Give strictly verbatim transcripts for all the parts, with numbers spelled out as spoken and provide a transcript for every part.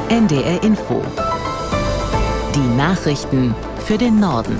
N D R Info. Die Nachrichten für den Norden.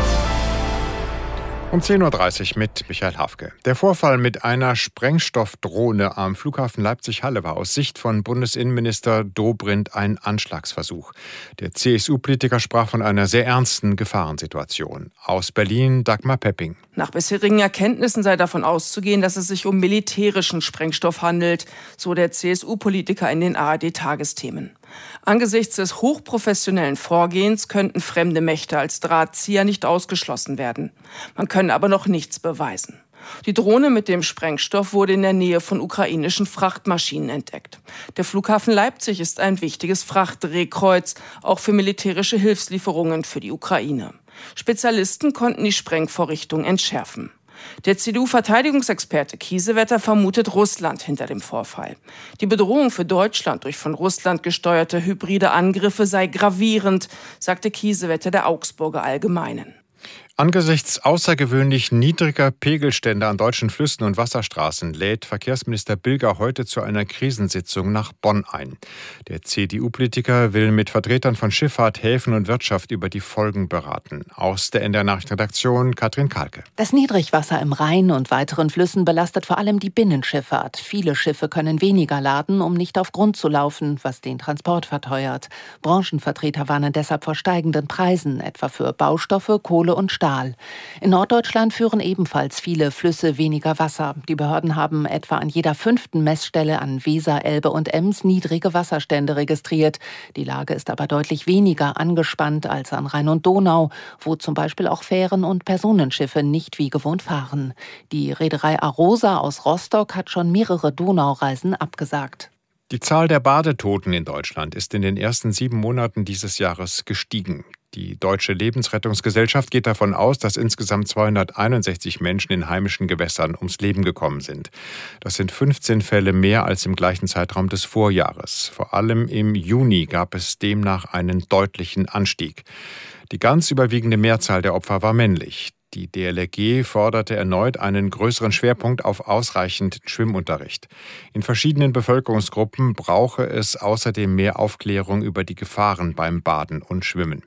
Um zehn Uhr dreißig mit Michael Hafke. Der Vorfall mit einer Sprengstoffdrohne am Flughafen Leipzig-Halle war aus Sicht von Bundesinnenminister Dobrindt ein Anschlagsversuch. Der C S U-Politiker sprach von einer sehr ernsten Gefahrensituation. Aus Berlin Dagmar Pepping. Nach bisherigen Erkenntnissen sei davon auszugehen, dass es sich um militärischen Sprengstoff handelt, so der C S U-Politiker in den A R D-Tagesthemen. Angesichts des hochprofessionellen Vorgehens könnten fremde Mächte als Drahtzieher nicht ausgeschlossen werden. Man könne aber noch nichts beweisen. Die Drohne mit dem Sprengstoff wurde in der Nähe von ukrainischen Frachtmaschinen entdeckt. Der Flughafen Leipzig ist ein wichtiges Frachtdrehkreuz, auch für militärische Hilfslieferungen für die Ukraine. Spezialisten konnten die Sprengvorrichtung entschärfen. Der C D U-Verteidigungsexperte Kiesewetter vermutet Russland hinter dem Vorfall. Die Bedrohung für Deutschland durch von Russland gesteuerte hybride Angriffe sei gravierend, sagte Kiesewetter der Augsburger Allgemeinen. Angesichts außergewöhnlich niedriger Pegelstände an deutschen Flüssen und Wasserstraßen lädt Verkehrsminister Bilger heute zu einer Krisensitzung nach Bonn ein. Der C D U-Politiker will mit Vertretern von Schifffahrt, Häfen und Wirtschaft über die Folgen beraten. Aus der N D R-Nachrichtenredaktion Katrin Kalke. Das Niedrigwasser im Rhein und weiteren Flüssen belastet vor allem die Binnenschifffahrt. Viele Schiffe können weniger laden, um nicht auf Grund zu laufen, was den Transport verteuert. Branchenvertreter warnen deshalb vor steigenden Preisen, etwa für Baustoffe, Kohle und Stahl. In Norddeutschland führen ebenfalls viele Flüsse weniger Wasser. Die Behörden haben etwa an jeder fünften Messstelle an Weser, Elbe und Ems niedrige Wasserstände registriert. Die Lage ist aber deutlich weniger angespannt als an Rhein und Donau, wo zum Beispiel auch Fähren und Personenschiffe nicht wie gewohnt fahren. Die Reederei Arosa aus Rostock hat schon mehrere Donaureisen abgesagt. Die Zahl der Badetoten in Deutschland ist in den ersten sieben Monaten dieses Jahres gestiegen. Die Deutsche Lebensrettungsgesellschaft geht davon aus, dass insgesamt zweihunderteinundsechzig Menschen in heimischen Gewässern ums Leben gekommen sind. Das sind fünfzehn Fälle mehr als im gleichen Zeitraum des Vorjahres. Vor allem im Juni gab es demnach einen deutlichen Anstieg. Die ganz überwiegende Mehrzahl der Opfer war männlich. Die D L R G forderte erneut einen größeren Schwerpunkt auf ausreichend Schwimmunterricht. In verschiedenen Bevölkerungsgruppen brauche es außerdem mehr Aufklärung über die Gefahren beim Baden und Schwimmen.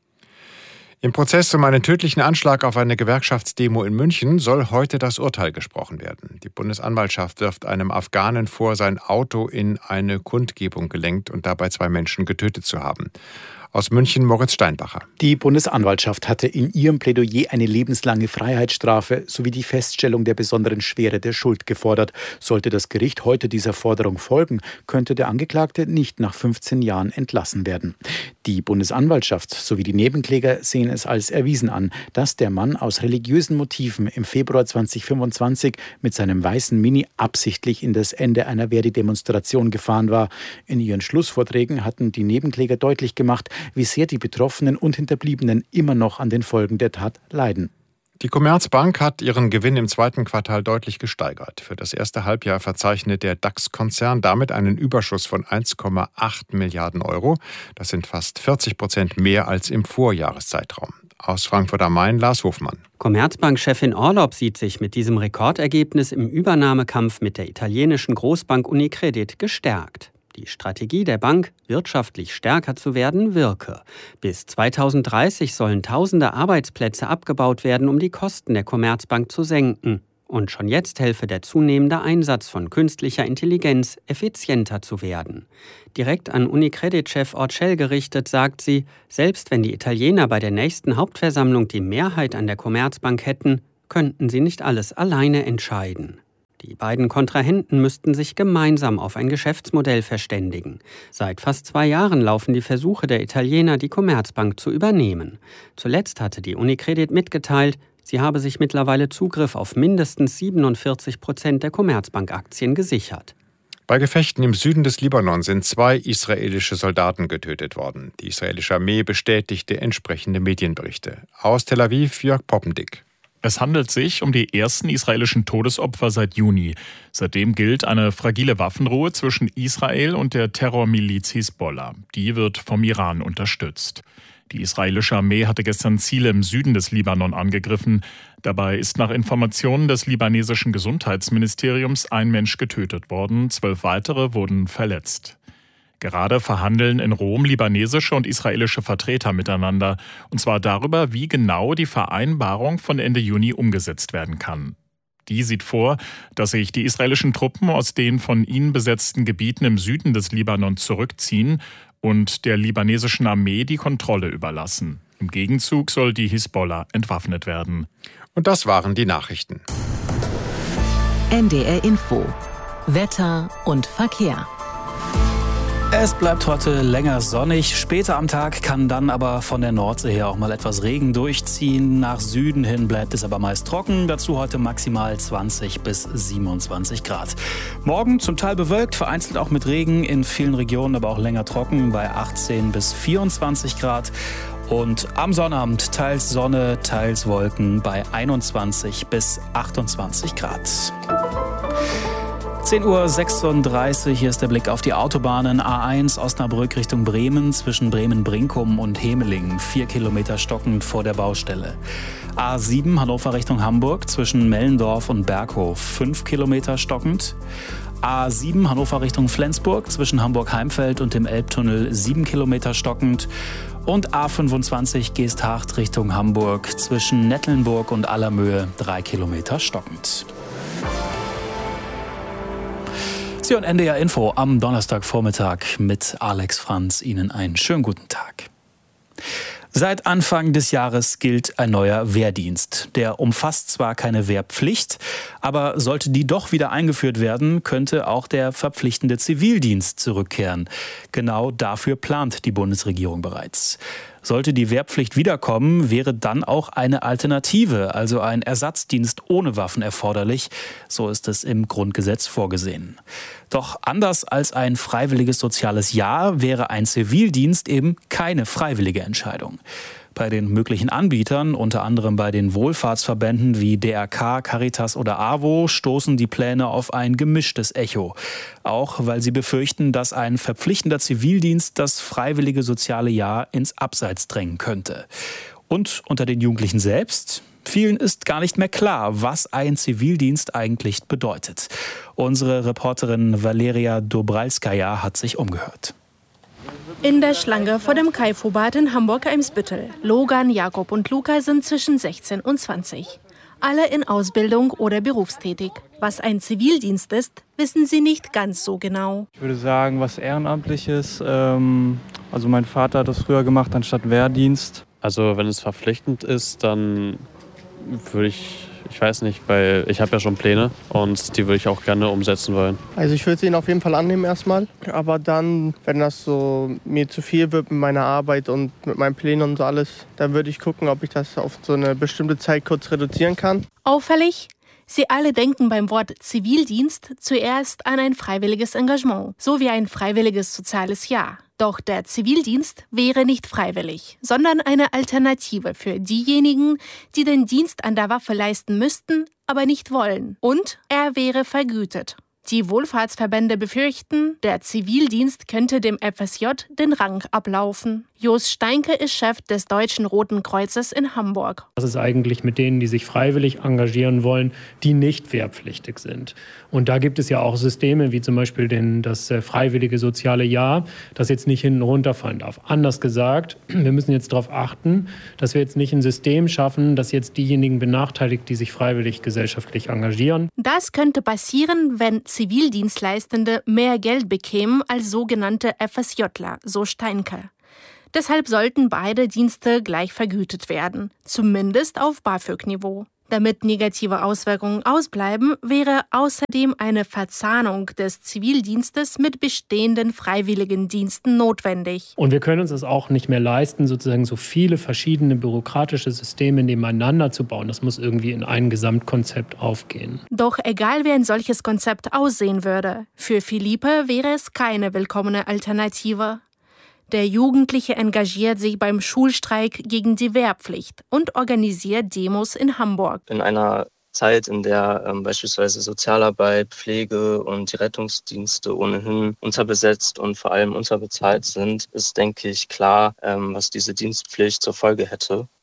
Im Prozess um einen tödlichen Anschlag auf eine Gewerkschaftsdemo in München soll heute das Urteil gesprochen werden. Die Bundesanwaltschaft wirft einem Afghanen vor, sein Auto in eine Kundgebung gelenkt und dabei zwei Menschen getötet zu haben. Aus München Moritz Steinbacher. Die Bundesanwaltschaft hatte in ihrem Plädoyer eine lebenslange Freiheitsstrafe sowie die Feststellung der besonderen Schwere der Schuld gefordert. Sollte das Gericht heute dieser Forderung folgen, könnte der Angeklagte nicht nach fünfzehn Jahren entlassen werden. Die Bundesanwaltschaft sowie die Nebenkläger sehen es als erwiesen an, dass der Mann aus religiösen Motiven im Februar zweitausendfünfundzwanzig mit seinem weißen Mini absichtlich in das Ende einer Verdi-Demonstration gefahren war. In ihren Schlussvorträgen hatten die Nebenkläger deutlich gemacht, wie sehr die Betroffenen und Hinterbliebenen immer noch an den Folgen der Tat leiden. Die Commerzbank hat ihren Gewinn im zweiten Quartal deutlich gesteigert. Für das erste Halbjahr verzeichnet der DAX-Konzern damit einen Überschuss von eins Komma acht Milliarden Euro. Das sind fast vierzig Prozent mehr als im Vorjahreszeitraum. Aus Frankfurt am Main Lars Hofmann. Commerzbank-Chefin Orlob sieht sich mit diesem Rekordergebnis im Übernahmekampf mit der italienischen Großbank Unicredit gestärkt. Die Strategie der Bank, wirtschaftlich stärker zu werden, wirke. Bis zweitausenddreißig sollen tausende Arbeitsplätze abgebaut werden, um die Kosten der Commerzbank zu senken. Und schon jetzt helfe der zunehmende Einsatz von künstlicher Intelligenz, effizienter zu werden. Direkt an Unicredit-Chef Orcel gerichtet sagt sie, selbst wenn die Italiener bei der nächsten Hauptversammlung die Mehrheit an der Commerzbank hätten, könnten sie nicht alles alleine entscheiden. Die beiden Kontrahenten müssten sich gemeinsam auf ein Geschäftsmodell verständigen. Seit fast zwei Jahren laufen die Versuche der Italiener, die Commerzbank zu übernehmen. Zuletzt hatte die Unicredit mitgeteilt, sie habe sich mittlerweile Zugriff auf mindestens siebenundvierzig Prozent der Commerzbank-Aktien gesichert. Bei Gefechten im Süden des Libanon sind zwei israelische Soldaten getötet worden. Die israelische Armee bestätigte entsprechende Medienberichte. Aus Tel Aviv Jörg Poppendick. Es handelt sich um die ersten israelischen Todesopfer seit Juni. Seitdem gilt eine fragile Waffenruhe zwischen Israel und der Terrormiliz Hisbollah. Die wird vom Iran unterstützt. Die israelische Armee hatte gestern Ziele im Süden des Libanon angegriffen. Dabei ist nach Informationen des libanesischen Gesundheitsministeriums ein Mensch getötet worden, zwölf weitere wurden verletzt. Gerade verhandeln in Rom libanesische und israelische Vertreter miteinander, und zwar darüber, wie genau die Vereinbarung von Ende Juni umgesetzt werden kann. Die sieht vor, dass sich die israelischen Truppen aus den von ihnen besetzten Gebieten im Süden des Libanon zurückziehen und der libanesischen Armee die Kontrolle überlassen. Im Gegenzug soll die Hisbollah entwaffnet werden. Und das waren die Nachrichten. N D R Info. Wetter und Verkehr. Es bleibt heute länger sonnig. Später am Tag kann dann aber von der Nordsee her auch mal etwas Regen durchziehen. Nach Süden hin bleibt es aber meist trocken. Dazu heute maximal zwanzig bis siebenundzwanzig Grad. Morgen zum Teil bewölkt, vereinzelt auch mit Regen. In vielen Regionen aber auch länger trocken bei achtzehn bis vierundzwanzig Grad. Und am Sonnabend teils Sonne, teils Wolken bei einundzwanzig bis achtundzwanzig Grad. zehn Uhr sechsunddreißig, hier ist der Blick auf die Autobahnen. A eins Osnabrück Richtung Bremen, zwischen Bremen-Brinkum und Hemelingen. Vier Kilometer stockend vor der Baustelle. A sieben Hannover Richtung Hamburg, zwischen Mellendorf und Berghof. Fünf Kilometer stockend. A sieben Hannover Richtung Flensburg, zwischen Hamburg-Heimfeld und dem Elbtunnel. Sieben Kilometer stockend. Und A fünfundzwanzig Geesthacht Richtung Hamburg, zwischen Nettlenburg und Allermöhe. Drei Kilometer stockend. Sie und N D R Info am Donnerstagvormittag mit Alex Franz. Ihnen einen schönen guten Tag. Seit Anfang des Jahres gilt ein neuer Wehrdienst. Der umfasst zwar keine Wehrpflicht, aber sollte die doch wieder eingeführt werden, könnte auch der verpflichtende Zivildienst zurückkehren. Genau dafür plant die Bundesregierung bereits. Sollte die Wehrpflicht wiederkommen, wäre dann auch eine Alternative, also ein Ersatzdienst ohne Waffen erforderlich. So ist es im Grundgesetz vorgesehen. Doch anders als ein freiwilliges soziales Jahr wäre ein Zivildienst eben keine freiwillige Entscheidung. Bei den möglichen Anbietern, unter anderem bei den Wohlfahrtsverbänden wie D R K, Caritas oder A W O, stoßen die Pläne auf ein gemischtes Echo. Auch weil sie befürchten, dass ein verpflichtender Zivildienst das freiwillige soziale Jahr ins Abseits drängen könnte. Und unter den Jugendlichen selbst? Vielen ist gar nicht mehr klar, was ein Zivildienst eigentlich bedeutet. Unsere Reporterin Valeria Dobralskaja hat sich umgehört. In der Schlange vor dem Kaifu-Bad in Hamburg-Eimsbüttel. Logan, Jakob und Luca sind zwischen sechzehn und zwanzig. Alle in Ausbildung oder berufstätig. Was ein Zivildienst ist, wissen sie nicht ganz so genau. Ich würde sagen, was Ehrenamtliches. Ähm, also mein Vater hat das früher gemacht anstatt Wehrdienst. Also wenn es verpflichtend ist, dann würde ich, ich weiß nicht, weil ich habe ja schon Pläne und die würde ich auch gerne umsetzen wollen. Also ich würde ihn auf jeden Fall annehmen erstmal, aber dann, wenn das so mir zu viel wird mit meiner Arbeit und mit meinen Plänen und so alles, dann würde ich gucken, ob ich das auf so eine bestimmte Zeit kurz reduzieren kann. Auffällig? Sie alle denken beim Wort Zivildienst zuerst an ein freiwilliges Engagement, so wie ein freiwilliges soziales Jahr. Doch der Zivildienst wäre nicht freiwillig, sondern eine Alternative für diejenigen, die den Dienst an der Waffe leisten müssten, aber nicht wollen. Und er wäre vergütet. Die Wohlfahrtsverbände befürchten, der Zivildienst könnte dem F S J den Rang ablaufen. Jos Steinke ist Chef des Deutschen Roten Kreuzes in Hamburg. Das ist eigentlich mit denen, die sich freiwillig engagieren wollen, die nicht wehrpflichtig sind. Und da gibt es ja auch Systeme, wie zum Beispiel den, das freiwillige soziale Jahr, das jetzt nicht hinten runterfallen darf. Anders gesagt, wir müssen jetzt darauf achten, dass wir jetzt nicht ein System schaffen, das jetzt diejenigen benachteiligt, die sich freiwillig gesellschaftlich engagieren. Das könnte passieren, wenn Zivildienstleistende mehr Geld bekämen als sogenannte F S Jler, so Steinke. Deshalb sollten beide Dienste gleich vergütet werden, zumindest auf BAföG-Niveau. Damit negative Auswirkungen ausbleiben, wäre außerdem eine Verzahnung des Zivildienstes mit bestehenden Freiwilligendiensten notwendig. Und wir können uns das auch nicht mehr leisten, sozusagen so viele verschiedene bürokratische Systeme nebeneinander zu bauen. Das muss irgendwie in ein Gesamtkonzept aufgehen. Doch egal, wie ein solches Konzept aussehen würde, für Philippe wäre es keine willkommene Alternative. Der Jugendliche engagiert sich beim Schulstreik gegen die Wehrpflicht und organisiert Demos in Hamburg. In einer Zeit, in der ähm, beispielsweise Sozialarbeit, Pflege und die Rettungsdienste ohnehin unterbesetzt und vor allem unterbezahlt sind, ist, denke ich, klar, ähm, was diese Dienstpflicht zur Folge hätte.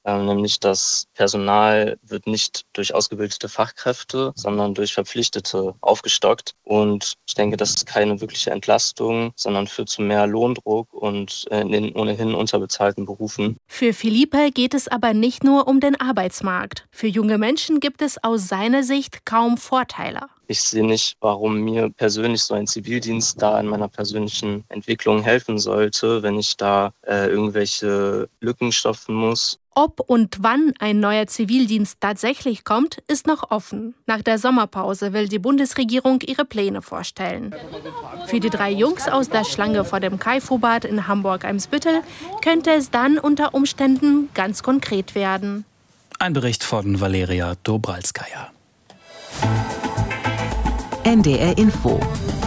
ähm, nämlich das Personal wird nicht durch ausgebildete Fachkräfte, sondern durch Verpflichtete aufgestockt. Und ich denke, das ist keine wirkliche Entlastung, sondern führt zu mehr Lohndruck und in den ohnehin unterbezahlten Berufen. Für Felipe geht es aber nicht nur um den Arbeitsmarkt. Für junge Menschen gibt es aus seiner Sicht kaum Vorteile. Ich sehe nicht, warum mir persönlich so ein Zivildienst da in meiner persönlichen Entwicklung helfen sollte, wenn ich da äh, irgendwelche Lücken stopfen muss. Ob und wann ein neuer Zivildienst tatsächlich kommt, ist noch offen. Nach der Sommerpause will die Bundesregierung ihre Pläne vorstellen. Für die drei Jungs aus der Schlange vor dem Kaifu-Bad in Hamburg-Eimsbüttel könnte es dann unter Umständen ganz konkret werden. Ein Bericht von Valeria Dobralskaya. N D R Info.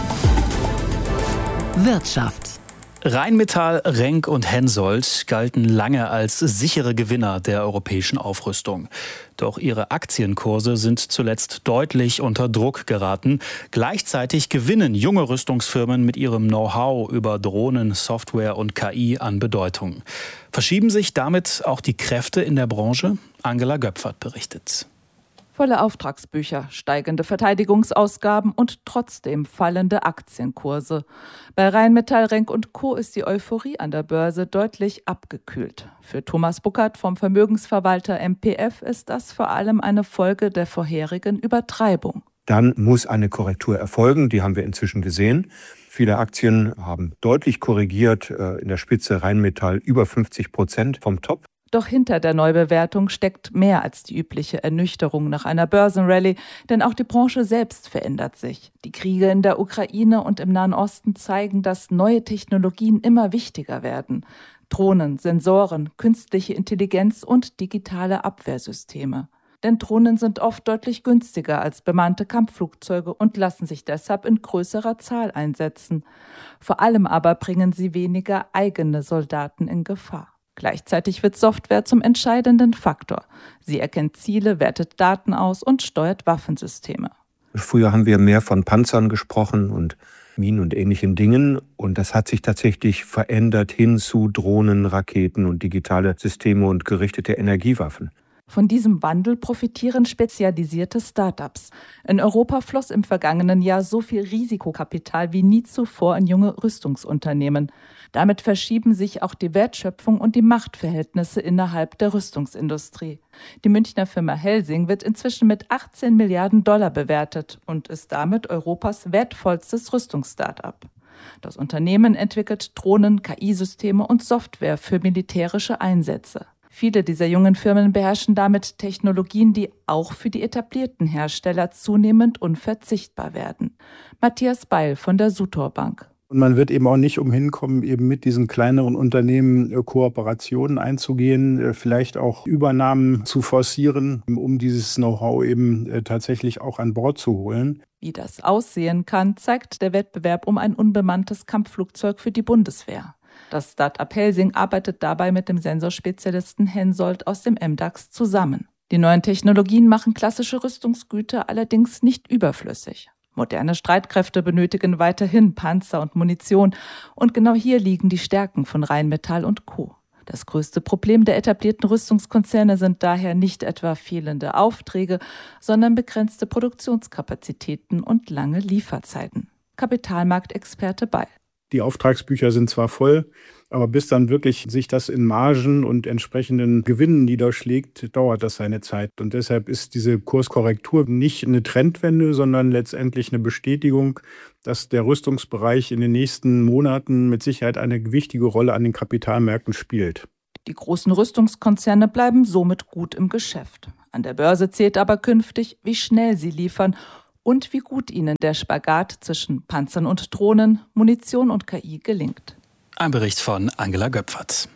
Wirtschaft. Rheinmetall, Renk und Hensoldt galten lange als sichere Gewinner der europäischen Aufrüstung. Doch ihre Aktienkurse sind zuletzt deutlich unter Druck geraten. Gleichzeitig gewinnen junge Rüstungsfirmen mit ihrem Know-how über Drohnen, Software und K I an Bedeutung. Verschieben sich damit auch die Kräfte in der Branche? Angela Göpfert berichtet. Volle Auftragsbücher, steigende Verteidigungsausgaben und trotzdem fallende Aktienkurse. Bei Rheinmetall, Renk und Co. ist die Euphorie an der Börse deutlich abgekühlt. Für Thomas Buckert vom Vermögensverwalter M P F ist das vor allem eine Folge der vorherigen Übertreibung. Dann muss eine Korrektur erfolgen, die haben wir inzwischen gesehen. Viele Aktien haben deutlich korrigiert, in der Spitze Rheinmetall über fünfzig Prozent vom Top. Doch hinter der Neubewertung steckt mehr als die übliche Ernüchterung nach einer Börsenrallye, denn auch die Branche selbst verändert sich. Die Kriege in der Ukraine und im Nahen Osten zeigen, dass neue Technologien immer wichtiger werden. Drohnen, Sensoren, künstliche Intelligenz und digitale Abwehrsysteme. Denn Drohnen sind oft deutlich günstiger als bemannte Kampfflugzeuge und lassen sich deshalb in größerer Zahl einsetzen. Vor allem aber bringen sie weniger eigene Soldaten in Gefahr. Gleichzeitig wird Software zum entscheidenden Faktor. Sie erkennt Ziele, wertet Daten aus und steuert Waffensysteme. Früher haben wir mehr von Panzern gesprochen und Minen und ähnlichen Dingen. Und das hat sich tatsächlich verändert hin zu Drohnen, Raketen und digitale Systeme und gerichtete Energiewaffen. Von diesem Wandel profitieren spezialisierte Start-ups. In Europa floss im vergangenen Jahr so viel Risikokapital wie nie zuvor in junge Rüstungsunternehmen. Damit verschieben sich auch die Wertschöpfung und die Machtverhältnisse innerhalb der Rüstungsindustrie. Die Münchner Firma Helsing wird inzwischen mit achtzehn Milliarden Dollar bewertet und ist damit Europas wertvollstes Rüstungs-Start-up. Das Unternehmen entwickelt Drohnen, K I-Systeme und Software für militärische Einsätze. Viele dieser jungen Firmen beherrschen damit Technologien, die auch für die etablierten Hersteller zunehmend unverzichtbar werden. Matthias Beil von der Sutor Bank. Und man wird eben auch nicht umhin kommen, eben mit diesen kleineren Unternehmen Kooperationen einzugehen, vielleicht auch Übernahmen zu forcieren, um dieses Know-how eben tatsächlich auch an Bord zu holen. Wie das aussehen kann, zeigt der Wettbewerb um ein unbemanntes Kampfflugzeug für die Bundeswehr. Das Start-up Helsing arbeitet dabei mit dem Sensorspezialisten Hensoldt aus dem M DAX zusammen. Die neuen Technologien machen klassische Rüstungsgüter allerdings nicht überflüssig. Moderne Streitkräfte benötigen weiterhin Panzer und Munition. Und genau hier liegen die Stärken von Rheinmetall und Co. Das größte Problem der etablierten Rüstungskonzerne sind daher nicht etwa fehlende Aufträge, sondern begrenzte Produktionskapazitäten und lange Lieferzeiten. Kapitalmarktexperte Beil. Die Auftragsbücher sind zwar voll, aber bis dann wirklich sich das in Margen und entsprechenden Gewinnen niederschlägt, dauert das seine Zeit. Und deshalb ist diese Kurskorrektur nicht eine Trendwende, sondern letztendlich eine Bestätigung, dass der Rüstungsbereich in den nächsten Monaten mit Sicherheit eine wichtige Rolle an den Kapitalmärkten spielt. Die großen Rüstungskonzerne bleiben somit gut im Geschäft. An der Börse zählt aber künftig, wie schnell sie liefern und wie gut ihnen der Spagat zwischen Panzern und Drohnen, Munition und K I gelingt. Ein Bericht von Angela Göpfert.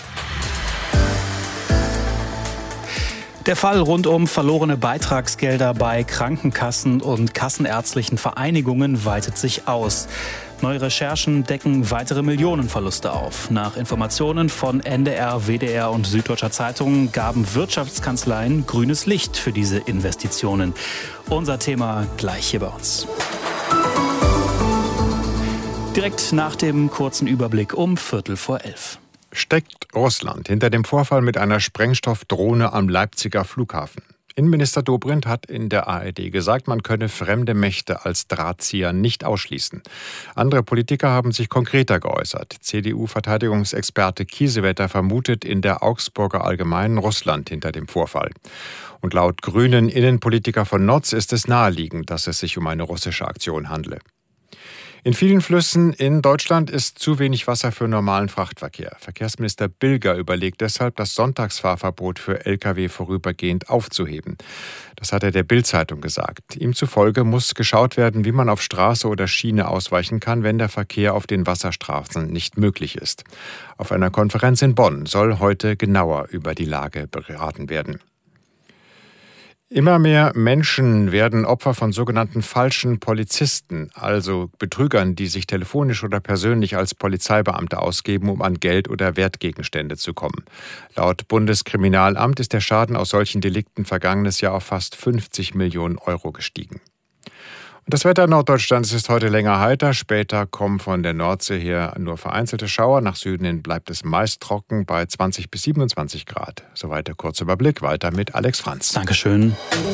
Der Fall rund um verlorene Beitragsgelder bei Krankenkassen und kassenärztlichen Vereinigungen weitet sich aus. Neue Recherchen decken weitere Millionenverluste auf. Nach Informationen von N D R, W D R und Süddeutscher Zeitung gaben Wirtschaftskanzleien grünes Licht für diese Investitionen. Unser Thema gleich hier bei uns. Direkt nach dem kurzen Überblick um Viertel vor elf. Steckt Russland hinter dem Vorfall mit einer Sprengstoffdrohne am Leipziger Flughafen? Innenminister Dobrindt hat in der A R D gesagt, man könne fremde Mächte als Drahtzieher nicht ausschließen. Andere Politiker haben sich konkreter geäußert. C D U-Verteidigungsexperte Kiesewetter vermutet in der Augsburger Allgemeinen Russland hinter dem Vorfall. Und laut grünen Innenpolitiker von Notz ist es naheliegend, dass es sich um eine russische Aktion handle. In vielen Flüssen in Deutschland ist zu wenig Wasser für normalen Frachtverkehr. Verkehrsminister Bilger überlegt deshalb, das Sonntagsfahrverbot für L K W vorübergehend aufzuheben. Das hat er der Bild-Zeitung gesagt. Ihm zufolge muss geschaut werden, wie man auf Straße oder Schiene ausweichen kann, wenn der Verkehr auf den Wasserstraßen nicht möglich ist. Auf einer Konferenz in Bonn soll heute genauer über die Lage beraten werden. Immer mehr Menschen werden Opfer von sogenannten falschen Polizisten, also Betrügern, die sich telefonisch oder persönlich als Polizeibeamte ausgeben, um an Geld oder Wertgegenstände zu kommen. Laut Bundeskriminalamt ist der Schaden aus solchen Delikten vergangenes Jahr auf fast fünfzig Millionen Euro gestiegen. Und das Wetter Norddeutschlands ist heute länger heiter. Später kommen von der Nordsee her nur vereinzelte Schauer. Nach Süden hin bleibt es meist trocken bei zwanzig bis siebenundzwanzig Grad. Soweit der kurze Überblick. Weiter mit Alex Franz. Dankeschön.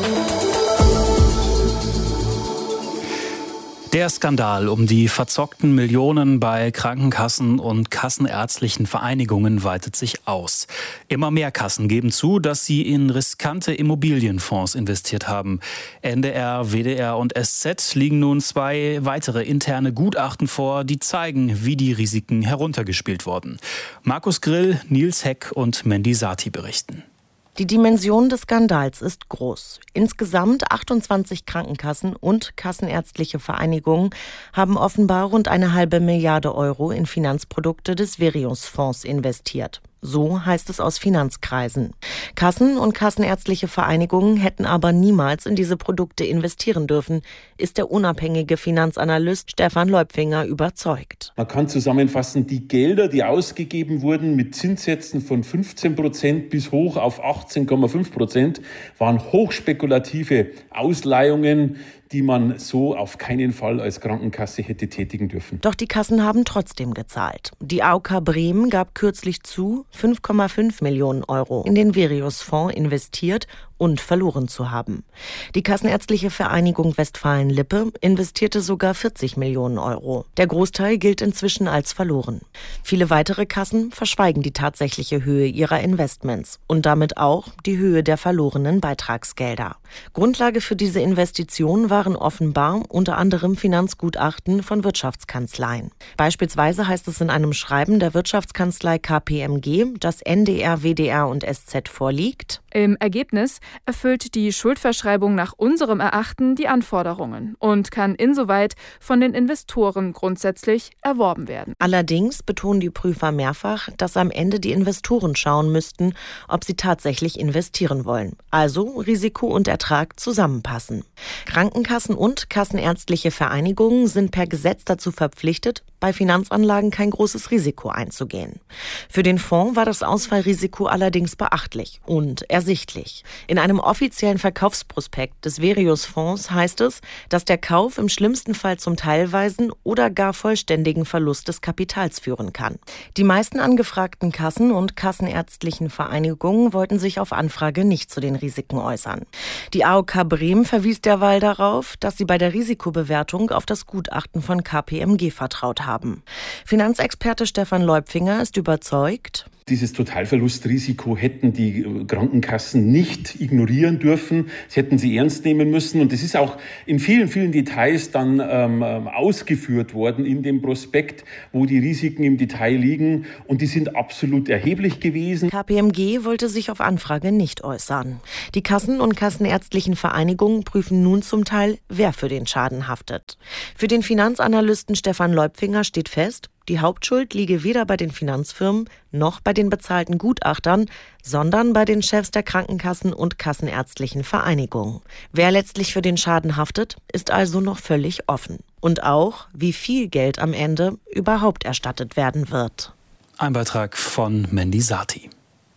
Der Skandal um die verzockten Millionen bei Krankenkassen und kassenärztlichen Vereinigungen weitet sich aus. Immer mehr Kassen geben zu, dass sie in riskante Immobilienfonds investiert haben. N D R, W D R und S Z liegen nun zwei weitere interne Gutachten vor, die zeigen, wie die Risiken heruntergespielt wurden. Markus Grill, Nils Heck und Mandy Sati berichten. Die Dimension des Skandals ist groß. Insgesamt achtundzwanzig Krankenkassen und kassenärztliche Vereinigungen haben offenbar rund eine halbe Milliarde Euro in Finanzprodukte des Verius-Fonds investiert. So heißt es aus Finanzkreisen. Kassen und kassenärztliche Vereinigungen hätten aber niemals in diese Produkte investieren dürfen, ist der unabhängige Finanzanalyst Stefan Leupfinger überzeugt. Man kann zusammenfassen, die Gelder, die ausgegeben wurden mit Zinssätzen von fünfzehn Prozent bis hoch auf achtzehn Komma fünf Prozent, waren hochspekulative Ausleihungen, die man so auf keinen Fall als Krankenkasse hätte tätigen dürfen. Doch die Kassen haben trotzdem gezahlt. Die A O K Bremen gab kürzlich zu, fünf Komma fünf Millionen Euro in den Verius-Fonds investiert und verloren zu haben. Die Kassenärztliche Vereinigung Westfalen-Lippe investierte sogar vierzig Millionen Euro. Der Großteil gilt inzwischen als verloren. Viele weitere Kassen verschweigen die tatsächliche Höhe ihrer Investments und damit auch die Höhe der verlorenen Beitragsgelder. Grundlage für diese Investition waren offenbar unter anderem Finanzgutachten von Wirtschaftskanzleien. Beispielsweise heißt es in einem Schreiben der Wirtschaftskanzlei K P M G, dass N D R, W D R und S Z vorliegt. Im Ergebnis erfüllt die Schuldverschreibung nach unserem Erachten die Anforderungen und kann insoweit von den Investoren grundsätzlich erworben werden. Allerdings betonen die Prüfer mehrfach, dass am Ende die Investoren schauen müssten, ob sie tatsächlich investieren wollen. Also Risiko und Ertrag zusammenpassen. Krankenkassen und kassenärztliche Vereinigungen sind per Gesetz dazu verpflichtet, bei Finanzanlagen kein großes Risiko einzugehen. Für den Fonds war das Ausfallrisiko allerdings beachtlich und ersichtlich. In einem offiziellen Verkaufsprospekt des Verius-Fonds heißt es, dass der Kauf im schlimmsten Fall zum teilweisen oder gar vollständigen Verlust des Kapitals führen kann. Die meisten angefragten Kassen und kassenärztlichen Vereinigungen wollten sich auf Anfrage nicht zu den Risiken äußern. Die A O K Bremen verwies derweil darauf, dass sie bei der Risikobewertung auf das Gutachten von K P M G vertraut haben. Finanzexperte Stefan Leupfinger ist überzeugt, dieses Totalverlustrisiko hätten die Krankenkassen nicht ignorieren dürfen. Das hätten sie ernst nehmen müssen. Und das ist auch in vielen, vielen Details dann ähm, ausgeführt worden in dem Prospekt, wo die Risiken im Detail liegen. Und die sind absolut erheblich gewesen. K P M G wollte sich auf Anfrage nicht äußern. Die Kassen- und kassenärztlichen Vereinigungen prüfen nun zum Teil, wer für den Schaden haftet. Für den Finanzanalysten Stefan Leupfinger steht fest, die Hauptschuld liege weder bei den Finanzfirmen noch bei den bezahlten Gutachtern, sondern bei den Chefs der Krankenkassen und kassenärztlichen Vereinigungen. Wer letztlich für den Schaden haftet, ist also noch völlig offen. Und auch, wie viel Geld am Ende überhaupt erstattet werden wird. Ein Beitrag von Mandy Sati.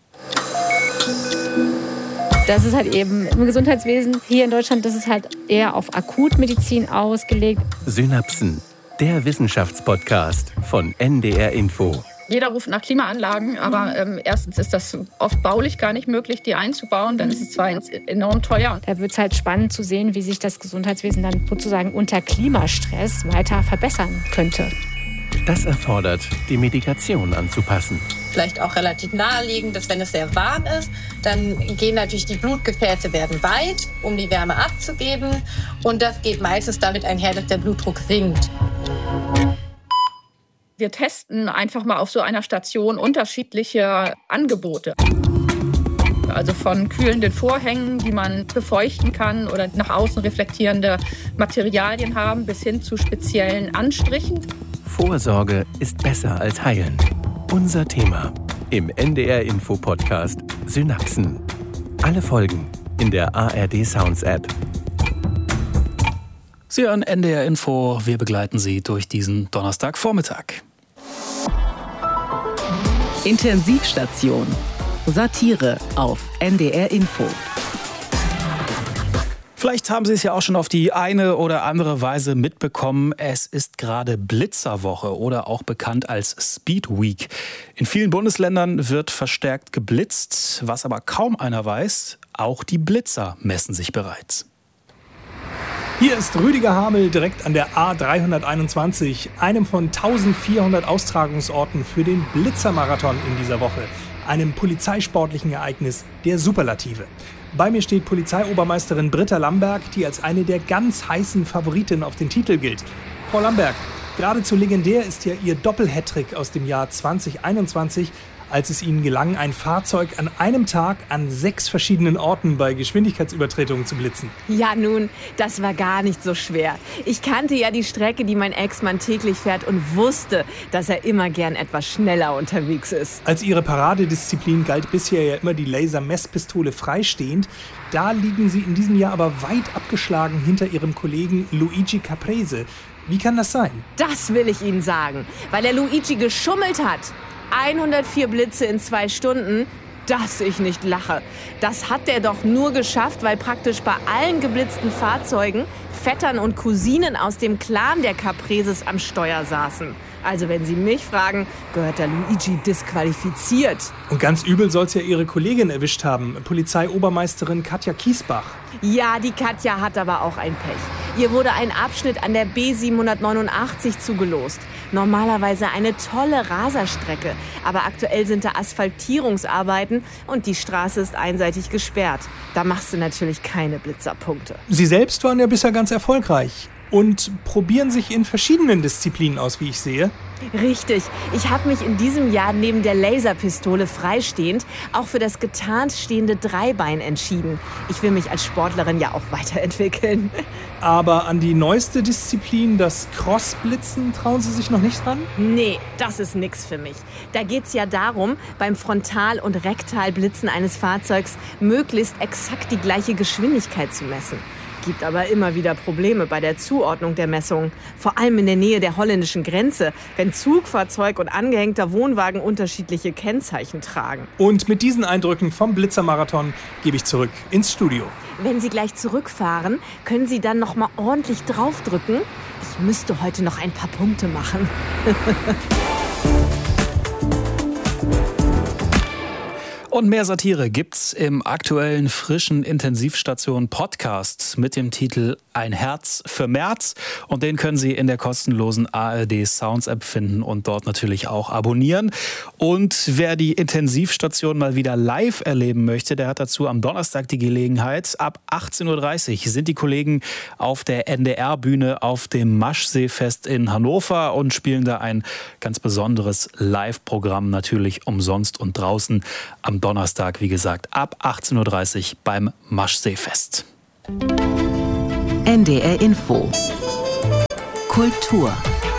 Das ist halt eben im Gesundheitswesen hier in Deutschland, das ist halt eher auf Akutmedizin ausgelegt. Synapsen, der Wissenschaftspodcast von N D R Info. Jeder ruft nach Klimaanlagen, aber ähm, erstens ist das oft baulich gar nicht möglich, die einzubauen. Dann ist es zwar enorm teuer. Da wird es halt spannend zu sehen, wie sich das Gesundheitswesen dann sozusagen unter Klimastress weiter verbessern könnte. Das erfordert, die Medikation anzupassen. Vielleicht auch relativ naheliegend, dass wenn es sehr warm ist, dann gehen natürlich die Blutgefäße werden weit, um die Wärme abzugeben. Und das geht meistens damit einher, dass der Blutdruck sinkt. Wir testen einfach mal auf so einer Station unterschiedliche Angebote. Also von kühlenden Vorhängen, die man befeuchten kann oder nach außen reflektierende Materialien haben, bis hin zu speziellen Anstrichen. Vorsorge ist besser als heilen. Unser Thema im N D R-Info-Podcast Synapsen. Alle Folgen in der A R D Sounds App. Sie hören N D R-Info. Wir begleiten Sie durch diesen Donnerstagvormittag. Intensivstation. Satire auf N D R-Info. Vielleicht haben Sie es ja auch schon auf die eine oder andere Weise mitbekommen. Es ist gerade Blitzerwoche oder auch bekannt als Speed Week. In vielen Bundesländern wird verstärkt geblitzt. Was aber kaum einer weiß, auch die Blitzer messen sich bereits. Hier ist Rüdiger Hamel direkt an der A dreihunderteinundzwanzig, einem von eintausendvierhundert Austragungsorten für den Blitzermarathon in dieser Woche. Einem polizeisportlichen Ereignis der Superlative. Bei mir steht Polizeiobermeisterin Britta Lamberg, die als eine der ganz heißen Favoritinnen auf den Titel gilt. Frau Lamberg, geradezu legendär ist ja Ihr Doppel-Hattrick aus dem Jahr zweitausendeinundzwanzig, als es Ihnen gelang, ein Fahrzeug an einem Tag an sechs verschiedenen Orten bei Geschwindigkeitsübertretungen zu blitzen. Ja nun, das war gar nicht so schwer. Ich kannte ja die Strecke, die mein Ex-Mann täglich fährt und wusste, dass er immer gern etwas schneller unterwegs ist. Als Ihre Paradedisziplin galt bisher ja immer die Laser-Messpistole freistehend. Da liegen Sie in diesem Jahr aber weit abgeschlagen hinter Ihrem Kollegen Luigi Caprese. Wie kann das sein? Das will ich Ihnen sagen, weil der Luigi geschummelt hat. hundertvier Blitze in zwei Stunden, dass ich nicht lache. Das hat er doch nur geschafft, weil praktisch bei allen geblitzten Fahrzeugen Vettern und Cousinen aus dem Clan der Capreses am Steuer saßen. Also wenn Sie mich fragen, gehört der Luigi disqualifiziert. Und ganz übel soll es ja Ihre Kollegin erwischt haben, Polizeiobermeisterin Katja Kiesbach. Ja, die Katja hat aber auch ein Pech. Ihr wurde ein Abschnitt an der B siebenhundertneunundachtzig zugelost. Normalerweise eine tolle Raserstrecke. Aber aktuell sind da Asphaltierungsarbeiten und die Straße ist einseitig gesperrt. Da machst du natürlich keine Blitzerpunkte. Sie selbst waren ja bisher ganz erfolgreich. Und probieren sich in verschiedenen Disziplinen aus, wie ich sehe. Richtig. Ich habe mich in diesem Jahr neben der Laserpistole freistehend auch für das getarnt stehende Dreibein entschieden. Ich will mich als Sportlerin ja auch weiterentwickeln. Aber an die neueste Disziplin, das Crossblitzen, trauen Sie sich noch nicht ran? Nee, das ist nix für mich. Da geht's ja darum, beim Frontal- und Rektalblitzen eines Fahrzeugs möglichst exakt die gleiche Geschwindigkeit zu messen. Gibt aber immer wieder Probleme bei der Zuordnung der Messungen. Vor allem in der Nähe der holländischen Grenze, wenn Zugfahrzeug und angehängter Wohnwagen unterschiedliche Kennzeichen tragen. Und mit diesen Eindrücken vom Blitzermarathon gebe ich zurück ins Studio. Wenn Sie gleich zurückfahren, können Sie dann noch mal ordentlich draufdrücken. Ich müsste heute noch ein paar Punkte machen. Und mehr Satire gibt's im aktuellen frischen Intensivstation-Podcast mit dem Titel Ein Herz für März. Und den können Sie in der kostenlosen A R D Sounds App finden und dort natürlich auch abonnieren. Und wer die Intensivstation mal wieder live erleben möchte, der hat dazu am Donnerstag die Gelegenheit. Ab achtzehn Uhr dreißig sind die Kollegen auf der N D R-Bühne auf dem Maschseefest in Hannover und spielen da ein ganz besonderes Live-Programm, natürlich umsonst und draußen am Donnerstag, wie gesagt, ab achtzehn Uhr dreißig beim Maschseefest. N D R Info. Kultur.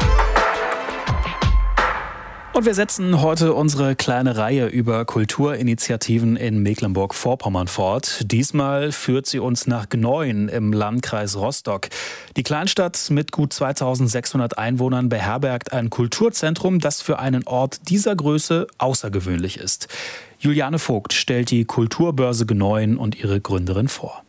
Und wir setzen heute unsere kleine Reihe über Kulturinitiativen in Mecklenburg-Vorpommern fort. Diesmal führt sie uns nach Gneuen im Landkreis Rostock. Die Kleinstadt mit gut zweitausendsechshundert Einwohnern beherbergt ein Kulturzentrum, das für einen Ort dieser Größe außergewöhnlich ist. Juliane Vogt stellt die Kulturbörse Gneuen und ihre Gründerin vor.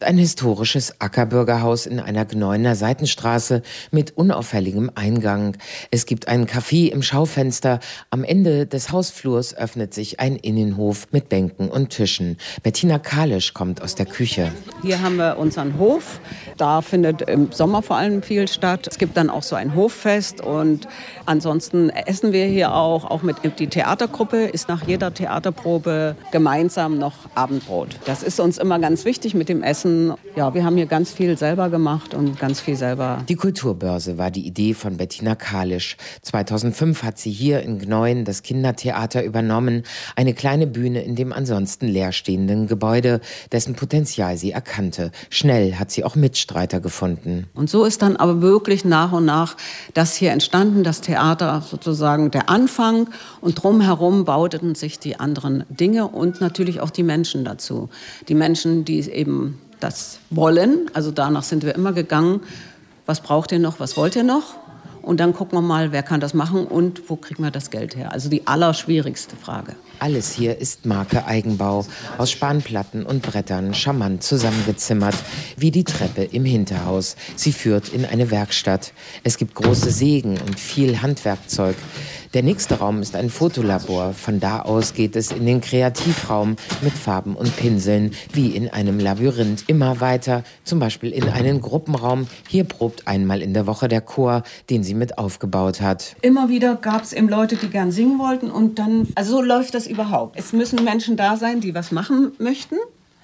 Ein historisches Ackerbürgerhaus in einer Gneuener Seitenstraße mit unauffälligem Eingang. Es gibt einen Café im Schaufenster. Am Ende des Hausflurs öffnet sich ein Innenhof mit Bänken und Tischen. Bettina Kalisch kommt aus der Küche. Hier haben wir unseren Hof. Da findet im Sommer vor allem viel statt. Es gibt dann auch so ein Hoffest und ansonsten essen wir hier auch. Auch mit die Theatergruppe ist nach jeder Theaterprobe gemeinsam noch Abendbrot. Das ist uns immer ganz wichtig mit dem Essen. Ja, wir haben hier ganz viel selber gemacht und ganz viel selber. Die Kulturbörse war die Idee von Bettina Kalisch. zweitausendfünf hat sie hier in Gneuen das Kindertheater übernommen. Eine kleine Bühne in dem ansonsten leerstehenden Gebäude, dessen Potenzial sie erkannte. Schnell hat sie auch Mitstreiter gefunden. Und so ist dann aber wirklich nach und nach das hier entstanden, das Theater sozusagen der Anfang. Und drumherum bauten sich die anderen Dinge und natürlich auch die Menschen dazu. Die Menschen, die eben das wollen, also danach sind wir immer gegangen, was braucht ihr noch, was wollt ihr noch? Und dann gucken wir mal, wer kann das machen und wo kriegen wir das Geld her? Also die allerschwierigste Frage. Alles hier ist Marke Eigenbau, aus Spanplatten und Brettern charmant zusammengezimmert, wie die Treppe im Hinterhaus. Sie führt in eine Werkstatt. Es gibt große Sägen und viel Handwerkzeug. Der nächste Raum ist ein Fotolabor. Von da aus geht es in den Kreativraum mit Farben und Pinseln, wie in einem Labyrinth. Immer weiter, zum Beispiel in einen Gruppenraum. Hier probt einmal in der Woche der Chor, den sie mit aufgebaut hat. Immer wieder gab es eben Leute, die gern singen wollten und dann, also so läuft das überhaupt. Es müssen Menschen da sein, die was machen möchten.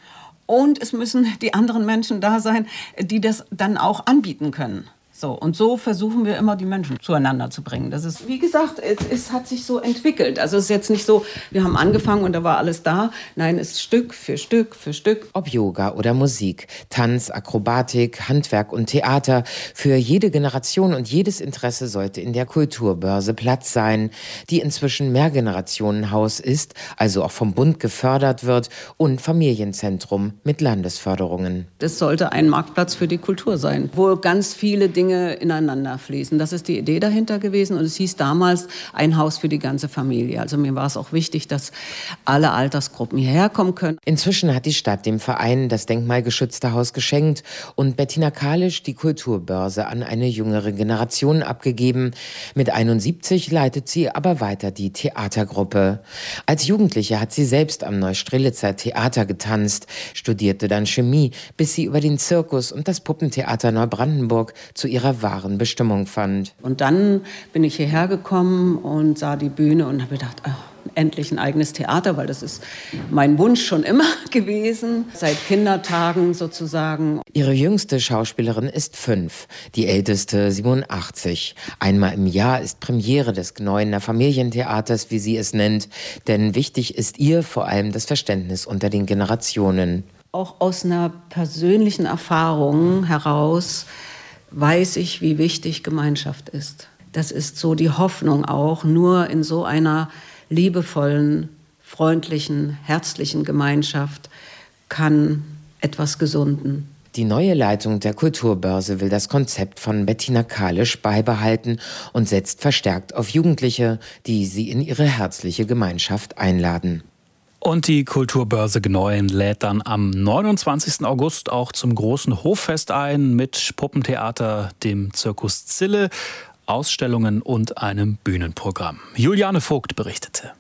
Und es müssen die anderen Menschen da sein, die das dann auch anbieten können. So, und so versuchen wir immer, die Menschen zueinander zu bringen. Das ist, wie gesagt, es, es hat sich so entwickelt. Also es ist jetzt nicht so, wir haben angefangen und da war alles da. Nein, es ist Stück für Stück für Stück. Ob Yoga oder Musik, Tanz, Akrobatik, Handwerk und Theater. Für jede Generation und jedes Interesse sollte in der Kulturbörse Platz sein, die inzwischen Mehrgenerationenhaus ist, also auch vom Bund gefördert wird und Familienzentrum mit Landesförderungen. Das sollte ein Marktplatz für die Kultur sein, wo ganz viele Dinge ineinander fließen. Das ist die Idee dahinter gewesen und es hieß damals ein Haus für die ganze Familie. Also mir war es auch wichtig, dass alle Altersgruppen hierher kommen können. Inzwischen hat die Stadt dem Verein das denkmalgeschützte Haus geschenkt und Bettina Kalisch die Kulturbörse an eine jüngere Generation abgegeben. Mit einundsiebzig leitet sie aber weiter die Theatergruppe. Als Jugendliche hat sie selbst am Neustrelitzer Theater getanzt, studierte dann Chemie, bis sie über den Zirkus und das Puppentheater Neubrandenburg zu ihrer wahren Bestimmung fand. Und dann bin ich hierher gekommen und sah die Bühne und habe gedacht, oh, endlich ein eigenes Theater, weil das ist mein Wunsch schon immer gewesen, seit Kindertagen sozusagen. Ihre jüngste Schauspielerin ist fünf, die älteste siebenundachtzig. Einmal im Jahr ist Premiere des Gneuener Familientheaters, wie sie es nennt, denn wichtig ist ihr vor allem das Verständnis unter den Generationen. Auch aus einer persönlichen Erfahrung heraus weiß ich, wie wichtig Gemeinschaft ist. Das ist so die Hoffnung auch, nur in so einer liebevollen, freundlichen, herzlichen Gemeinschaft kann etwas gesunden. Die neue Leitung der Kulturbörse will das Konzept von Bettina Kalisch beibehalten und setzt verstärkt auf Jugendliche, die sie in ihre herzliche Gemeinschaft einladen. Und die Kulturbörse Gneuen lädt dann am neunundzwanzigsten August auch zum großen Hoffest ein mit Puppentheater, dem Zirkus Zille, Ausstellungen und einem Bühnenprogramm. Juliane Vogt berichtete.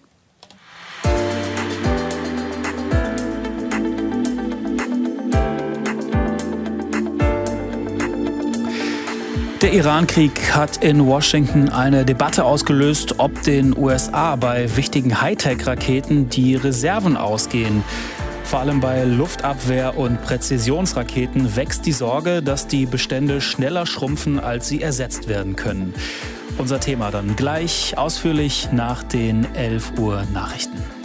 Der Iran-Krieg hat in Washington eine Debatte ausgelöst, ob den U S A bei wichtigen Hightech-Raketen die Reserven ausgehen. Vor allem bei Luftabwehr- und Präzisionsraketen wächst die Sorge, dass die Bestände schneller schrumpfen, als sie ersetzt werden können. Unser Thema dann gleich ausführlich nach den elf Uhr Nachrichten.